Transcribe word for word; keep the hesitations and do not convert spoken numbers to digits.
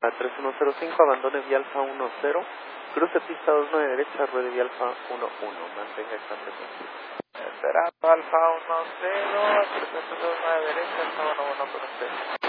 A tres uno cero cinco, abandone vía alfa uno cero, cruce pista dos nueve derecha, ruede vía alfa uno uno, mantenga esta frecuencia. Esperando alfa uno cero, cruce pista dos nueve derecha, alfa uno uno con usted.